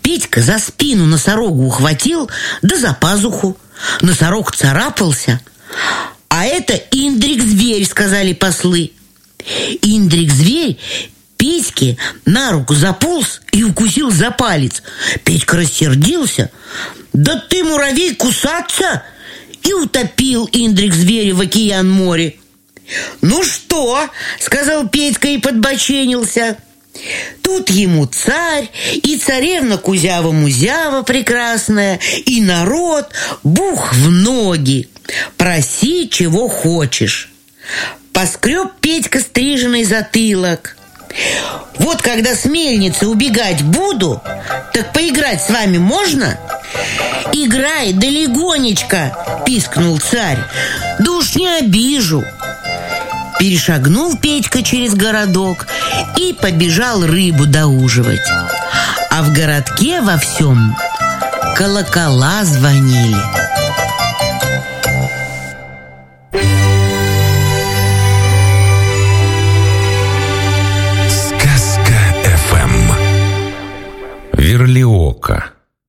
Петька за спину носорогу ухватил, да за пазуху. Носорог царапался. А это Индрик-зверь, сказали послы. Индрик-зверь Петьке на руку заполз и укусил за палец. Петька рассердился. «Да ты, муравей, кусаться!» И утопил Индрик-зверя в океан море. «Ну что?» — сказал Петька и подбоченился. Тут ему царь и царевна Кузява-Музява прекрасная, и народ бух в ноги. Проси, чего хочешь. Поскреб Петька стриженный затылок. Вот когда с мельницы убегать буду, так поиграть с вами можно? Играй, да легонечко, пискнул царь. Да уж не обижу. Перешагнул Петька через городок и побежал рыбу доуживать. А в городке во всем колокола звонили. Верлиока.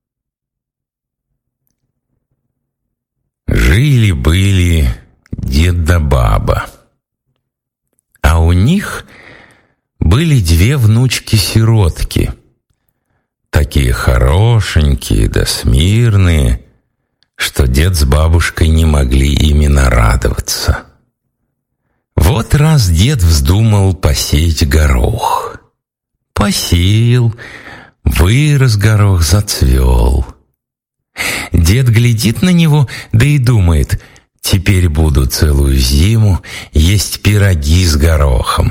Жили-были дед да баба, а у них были две внучки-сиротки, такие хорошенькие да смирные, что дед с бабушкой не могли ими нарадоваться. Вот раз дед вздумал посеять горох. Посеял, вырос горох, зацвел. Дед глядит на него, да и думает: теперь буду целую зиму есть пироги с горохом.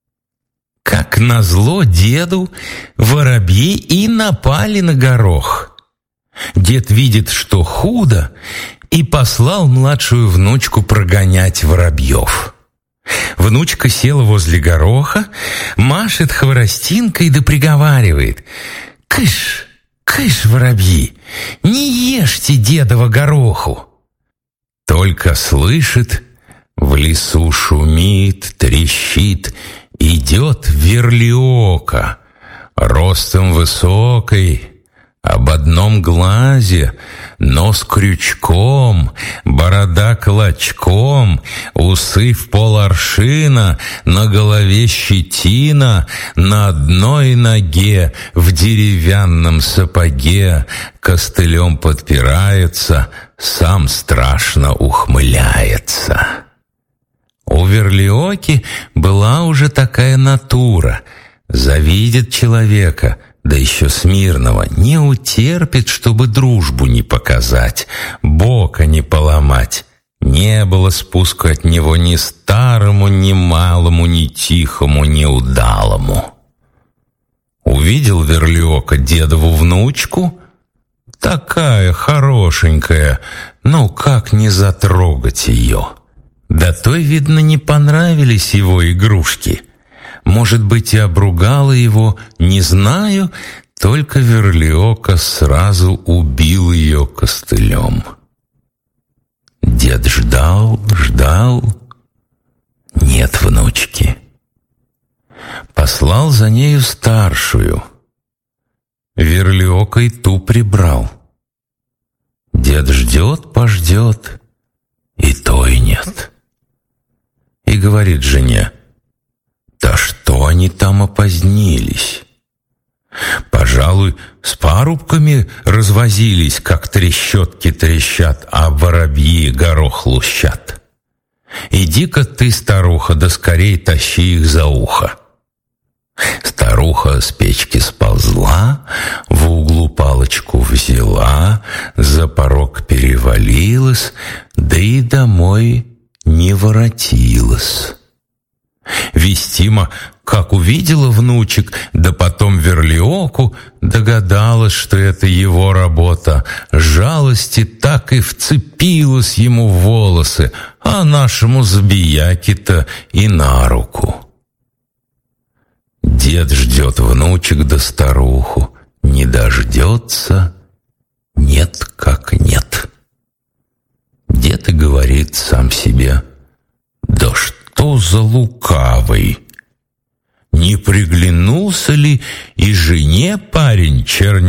Как назло деду, воробьи и напали на горох. Дед видит, что худо, и послал младшую внучку прогонять воробьев. Внучка села возле гороха, машет хворостинкой да приговаривает: «Кыш, кыш, воробьи, не ешьте дедова гороху!» Только слышит, в лесу шумит, трещит, идет верлиока, ростом высокой, об одном глазе, нос крючком, борода клочком, усы в поларшина, на голове щетина, на одной ноге в деревянном сапоге костылем подпирается, сам страшно ухмыляется. У верлиоки была уже такая натура: завидит человека, да еще смирного, не утерпит, чтобы дружбу не показать, бока не поломать. Не было спуску от него ни старому, ни малому, ни тихому, ни удалому. Увидел верлиока дедову внучку, такая хорошенькая, ну как не затрогать ее? Да той, видно, не понравились его игрушки. Может быть, и обругала его, не знаю, только верлиока сразу убил ее костылем. Дед ждал, ждал, нет внучки. Послал за нею старшую. Верлиока и ту прибрал. Дед ждет, пождет, и той нет. И говорит жене: «Да что они там опозднились? Пожалуй, с парубками развозились, как трещотки трещат, а воробьи горох лущат. Иди-ка ты, старуха, да скорей тащи их за ухо». Старуха с печки сползла, в углу палочку взяла, за порог перевалилась, да и домой не воротилась. Вестима, как увидела внучек, да потом верлиоку, догадалась, что это его работа. Жалости так и вцепилась ему в волосы, а нашему забияке-то и на руку. Дед ждет внучек да старуху, не дождется, нет как нет. Дед и говорит сам себе: «Да что за лукавый! Не приглянулся ли и жене парень чернявый?»